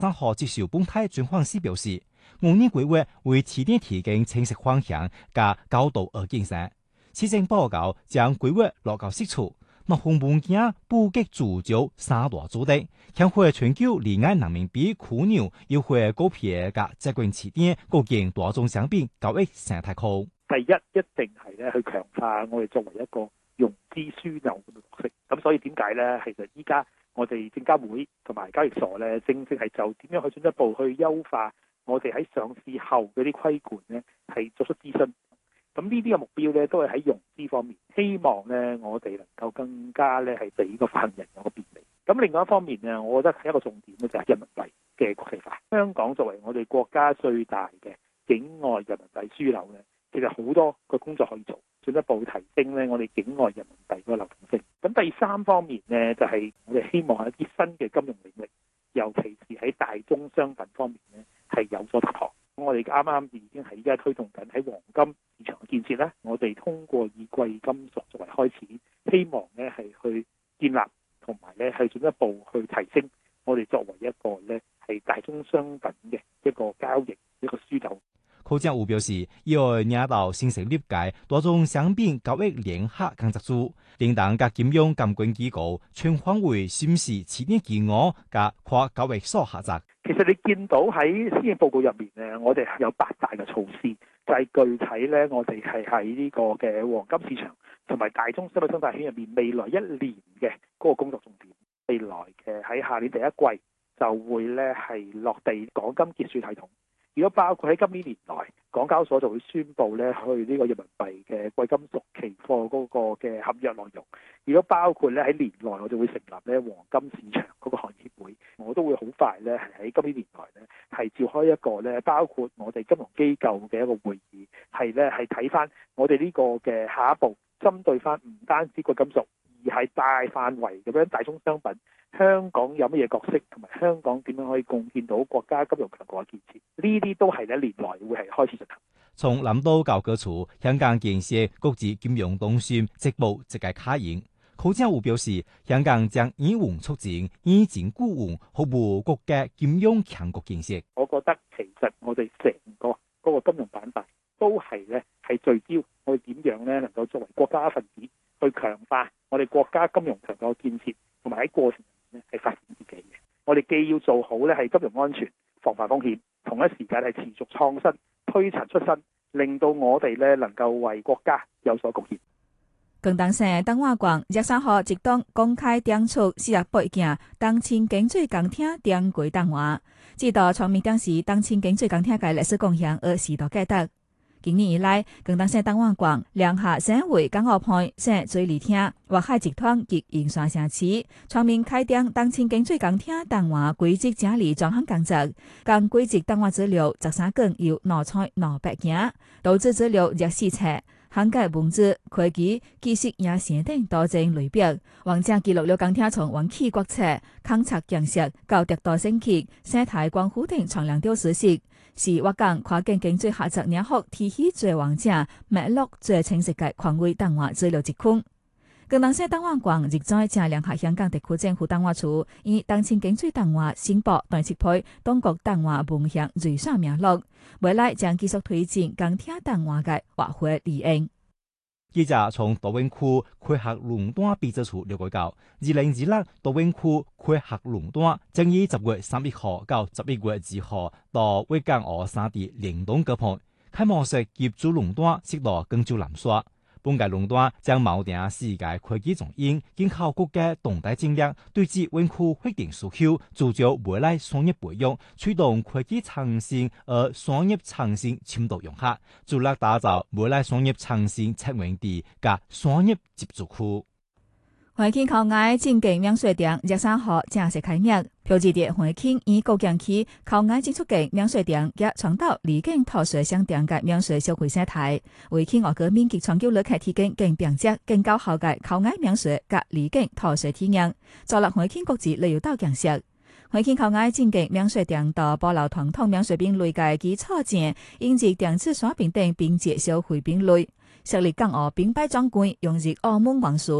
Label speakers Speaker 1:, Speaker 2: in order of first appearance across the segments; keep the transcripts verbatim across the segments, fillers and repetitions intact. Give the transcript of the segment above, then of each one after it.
Speaker 1: 三號接受本台專訪時表示，五年規劃為市電提供清晰方向加高度而建設。施政報告將規劃落到實處，若紅物件布局主軸三大主題，將會全球離岸人民幣樞紐，又會高撇嘅接管市電，構建大宗商品交易生態庫。
Speaker 2: 第一一定係咧去強化我哋作為一個融資樞紐嘅角色。咁所以點解咧？其實依家我哋證監會同埋交易所咧，正正係就點樣去進一步去優化我哋喺上市後嗰啲規管咧，係作出諮詢。咁呢啲嘅目標咧，都係喺融資方面，希望咧我哋能夠更加咧係俾個發行人有個便利。咁另外一方面咧，我覺得係一個重點咧，就係人民幣嘅國際化。香港作為我哋國家最大嘅境外人民幣樞紐咧，其實好多個工作可以做，進一步提升咧我哋境外人民幣個流動性。咁第三方面咧，就係我哋希望喺一啲新嘅金融領域，尤其是喺大宗商品方面咧，係有所突破。我哋啱啱已經係依家推動緊喺黃金市場嘅建設咧，我哋通過以貴金屬作為開始，希望咧係去建立同埋咧係進一步去提升我哋作為一個咧係大宗商品嘅一個交易一個樞紐。
Speaker 1: 考政府表示，要引導新成立嘅大宗商品交易聯合工作組，領導各金融監管機構全方位審視市電機構嘅跨交易所合作。
Speaker 2: 其實你見到喺施政報告入面咧，我哋有八大嘅措施，就係、是、具體咧，我哋係喺呢個嘅黃金市場同埋大宗商品生態圈入面，未來一年嘅嗰個工作重點。未來嘅喺下年第一季就會咧係落地港金結算系統。如果包括喺今年年內，港交所就會宣布咧去呢個人民幣嘅貴金屬期貨嗰個嘅合約內容。如果包括咧喺年內，我就會成立咧黃金市場嗰個行業會，我都會好快咧係喺今年年內咧係召開一個咧包括我哋金融機構嘅一個會議，係咧係睇翻我哋呢個嘅下一步，針對翻唔單止貴金屬，而係大範圍咁樣大宗商品。香港有乜嘢角色，同埋香港點樣可以貢獻到國家金融強國嘅建設？呢啲都係咧年內會係開始進行。
Speaker 1: 從南到教科處，香港建設國際金融中心職務直接卡應。考政府表示，香港將以穩促進、以穩固穩，服務國家金融強國建設。
Speaker 2: 我覺得其實我哋成個嗰個金融板塊都係咧係聚焦我哋點樣咧能夠作為國家一份子去強化我哋國家金融強國嘅建設，同埋喺過程係發展自己嘅。我哋既要做好咧係金融安全、防範風險，同一時間係持續創新、推陳出新，令到我哋咧能夠為國家有所貢獻。
Speaker 3: 廣東省東華縣廿三號一檔公開點出四十八件當前經濟工程點軌檔案，指導創面當時當前經濟工程嘅歷史貢獻而時代價值。今年以來，廣東省東華縣聯合省會港澳辦、省水利廳、華海集團及營山城市，全面開展當前經濟工程檔案軌跡整理專項工作，將軌跡檔案資料十三卷由兩千兩百件，投資資料廿四冊，涵蓋文字、會計、技術、影像等多種類別，完整記錄了工程從灣起國策、勘測建設到鐵道升級、生態光伏等長量調實施。是我港跨境經濟合作領域體系最完整、脈絡最清晰嘅權威檔案資料一款。廣東省檔案館亦在正聯合香港特區政府檔案處，以當前經濟檔案申報短期配當國檔案文獻預算名錄，未來將繼續推進工程檔案嘅挖掘利用。
Speaker 1: 記者從大灣區開學論壇編製處了解到，二零二六大灣區開學論壇將於十月三十一號到十一月二號到粵港澳三地聯動舉辦。開幕式業主論壇設到廣州南沙。本屆論壇將錨定世界科技中心，檢討國家動態戰略，對接灣區發展需求，聚焦未來商業培育，驅動科技創新而商業創新深度融合，致力打造未來商業創新出源地加商業接觸區。
Speaker 3: 花慶校外正經免稅店廿三號正式開業，標誌着花慶以高江區校外進出境免稅店及倡導離境逃稅商店嘅免稅消費生態，為企業革命及長久旅客提供更便捷、更高效嘅校外免稅及離境逃稅體驗，助力花慶國際旅遊島建設。花慶校外正經免稅店到保留傳統免稅品類嘅基礎前，引入電子刷屏等便捷消費品類，設立港澳品牌專櫃，融入澳門元素。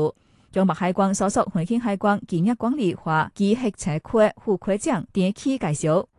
Speaker 3: 將麥海關所屬環境海關經驗管理和機械車科副科長田啟介紹。